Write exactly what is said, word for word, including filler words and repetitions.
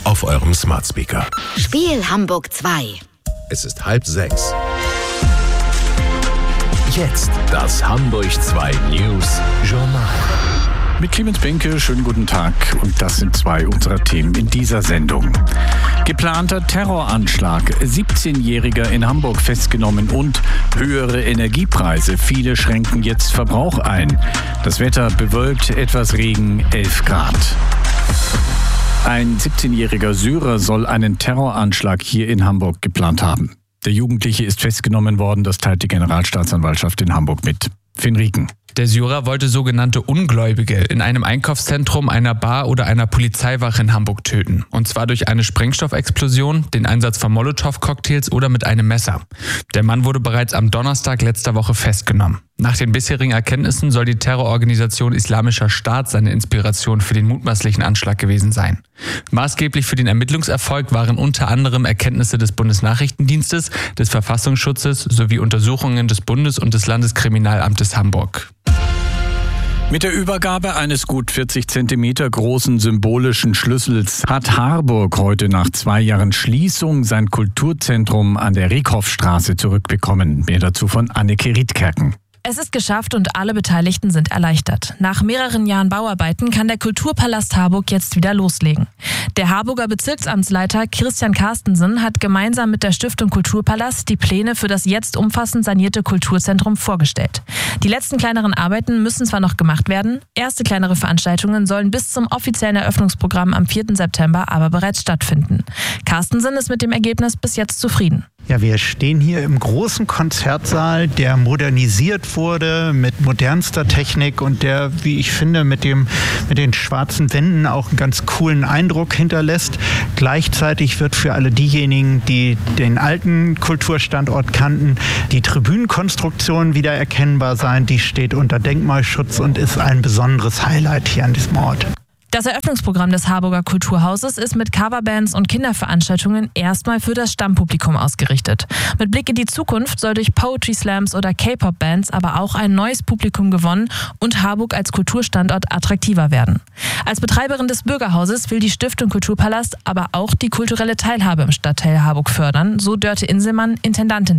auf eurem Smart Speaker. Spiel Hamburg zwei. Es ist halb sechs. Jetzt das Hamburg zwei News Journal. Mit Clemens Benke, schönen guten Tag. Und das sind zwei unserer Themen in dieser Sendung. Geplanter Terroranschlag, siebzehnjähriger in Hamburg festgenommen und höhere Energiepreise. Viele schränken jetzt Verbrauch ein. Das Wetter bewölkt, etwas Regen, elf Grad. Ein siebzehnjähriger Syrer soll einen Terroranschlag hier in Hamburg geplant haben. Der Jugendliche ist festgenommen worden, das teilt die Generalstaatsanwaltschaft in Hamburg mit. Finn Rieken. Der Syrer wollte sogenannte Ungläubige in einem Einkaufszentrum, einer Bar oder einer Polizeiwache in Hamburg töten. Und zwar durch eine Sprengstoffexplosion, den Einsatz von Molotow-Cocktails oder mit einem Messer. Der Mann wurde bereits am Donnerstag letzter Woche festgenommen. Nach den bisherigen Erkenntnissen soll die Terrororganisation Islamischer Staat seine Inspiration für den mutmaßlichen Anschlag gewesen sein. Maßgeblich für den Ermittlungserfolg waren unter anderem Erkenntnisse des Bundesnachrichtendienstes, des Verfassungsschutzes sowie Untersuchungen des Bundes- und des Landeskriminalamtes Hamburg. Mit der Übergabe eines gut vierzig Zentimeter großen symbolischen Schlüssels hat Harburg heute nach zwei Jahren Schließung sein Kulturzentrum an der Riekhoffstraße zurückbekommen. Mehr dazu von Anneke Riedkerken. Es ist geschafft und alle Beteiligten sind erleichtert. Nach mehreren Jahren Bauarbeiten kann der Kulturpalast Harburg jetzt wieder loslegen. Der Harburger Bezirksamtsleiter Christian Carstensen hat gemeinsam mit der Stiftung Kulturpalast die Pläne für das jetzt umfassend sanierte Kulturzentrum vorgestellt. Die letzten kleineren Arbeiten müssen zwar noch gemacht werden, erste kleinere Veranstaltungen sollen bis zum offiziellen Eröffnungsprogramm am vierten September aber bereits stattfinden. Carstensen ist mit dem Ergebnis bis jetzt zufrieden. Ja, wir stehen hier im großen Konzertsaal, der modernisiert wurde mit modernster Technik und der, wie ich finde, mit dem mit den schwarzen Wänden auch einen ganz coolen Eindruck hinterlässt. Gleichzeitig wird für alle diejenigen, die den alten Kulturstandort kannten, die Tribünenkonstruktion wieder erkennbar sein. Die steht unter Denkmalschutz und ist ein besonderes Highlight hier an diesem Ort. Das Eröffnungsprogramm des Harburger Kulturhauses ist mit Coverbands und Kinderveranstaltungen erstmal für das Stammpublikum ausgerichtet. Mit Blick in die Zukunft soll durch Poetry Slams oder K-Pop-Bands aber auch ein neues Publikum gewonnen und Harburg als Kulturstandort attraktiver werden. Als Betreiberin des Bürgerhauses will die Stiftung Kulturpalast aber auch die kulturelle Teilhabe im Stadtteil Harburg fördern, so Dörte Inselmann, Intendantin